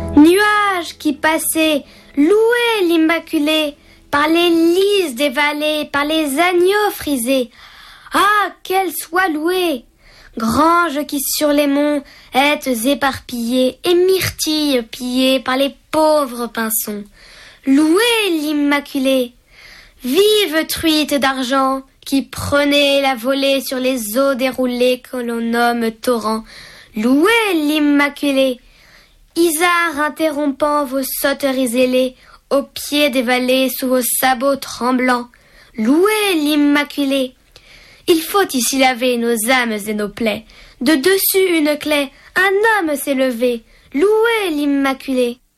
Nuages qui passaient, louez l'Immaculée, par les lys des vallées, par les agneaux frisés. Ah, qu'elle soit louée! Grange qui sur les monts êtes éparpillée, et myrtilles pillées par les pauvres pinsons. Louez l'Immaculée! Vive truite d'argent, qui prenez la volée sur les eaux déroulées que l'on nomme torrents. Louez l'Immaculée! Isard interrompant vos sauteries ailées, au pied des vallées, sous vos sabots tremblants. Louez l'Immaculée! Il faut ici laver nos âmes et nos plaies. De dessus une clé, un homme s'est levé. Louez l'Immaculée!